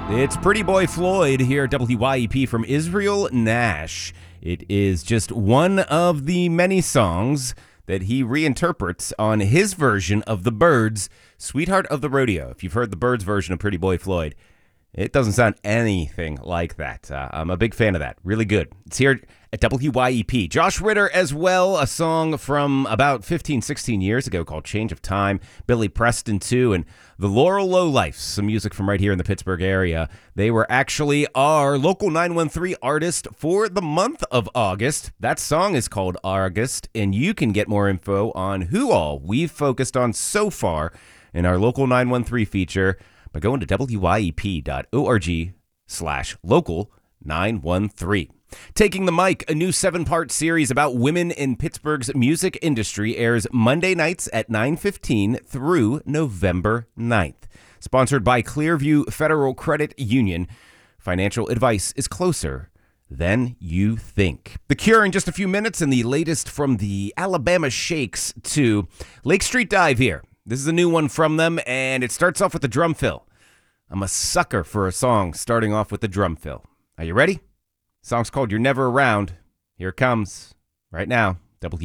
It's Pretty Boy Floyd here at WYEP from Israel Nash. It is just one of the many songs that he reinterprets on his version of The Byrds' Sweetheart of the Rodeo. If you've heard The Byrds' version of Pretty Boy Floyd, it doesn't sound anything like that. I'm a big fan of that. Really good. It's here at WYEP. Josh Ritter as well, a song from about 15, 16 years ago called Change of Time. Billy Preston too, and the Laurel Lowlifes, some music from right here in the Pittsburgh area. They were actually our local 913 artist for the month of August. That song is called August, and you can get more info on who all we've focused on so far in our local 913 feature by going to wyep.org/local913. Taking the Mic, a new 7-part series about women in Pittsburgh's music industry, airs Monday nights at 9:15 through November 9th. Sponsored by Clearview Federal Credit Union. Financial advice is closer than you think. The Cure in just a few minutes, and the latest from the Alabama Shakes to Lake Street Dive here. This is a new one from them, and it starts off with the drum fill. I'm a sucker for a song starting off with the drum fill. Are you ready? The song's called You're Never Around. Here it comes right now.